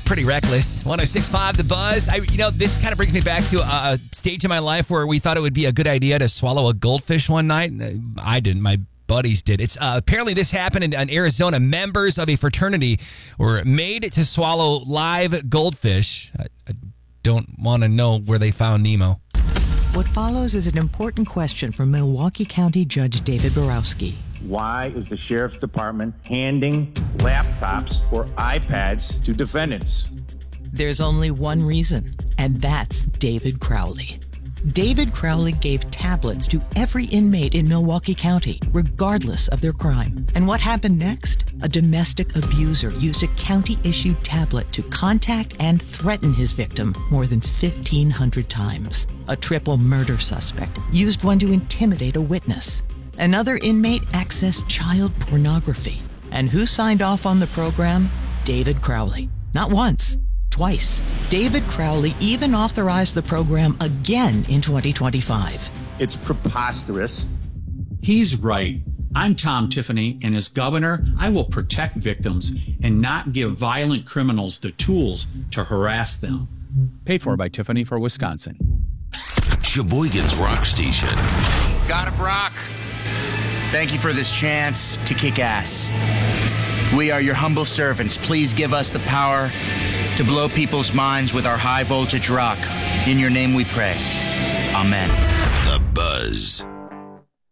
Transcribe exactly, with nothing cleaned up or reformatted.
Pretty reckless. one oh six point five The Buzz. I, you know, this kind of brings me back to a stage in my life where we thought it would be a good idea to swallow a goldfish one night. I didn't. My buddies did. It's uh, apparently this happened in, in Arizona. Members of a fraternity were made to swallow live goldfish. I, I don't want to know where they found Nemo. What follows is an important question from Milwaukee County Judge David Borowski. Why is the Sheriff's Department handing laptops or iPads to defendants? There's only one reason, and that's David Crowley. David Crowley gave tablets to every inmate in Milwaukee County, regardless of their crime. And what happened next? A domestic abuser used a county-issued tablet to contact and threaten his victim more than fifteen hundred times. A triple murder suspect used one to intimidate a witness. Another inmate accessed child pornography. And who signed off on the program? David Crowley. Not once, twice. David Crowley even authorized the program again in twenty twenty-five. It's preposterous. He's right. I'm Tom Tiffany, and as governor, I will protect victims and not give violent criminals the tools to harass them. Paid for by Tiffany for Wisconsin. Sheboygan's Rock Station. God of Rock, thank you for this chance to kick ass. We are your humble servants. Please give us the power to blow people's minds with our high voltage rock. In your name we pray. Amen. The Buzz.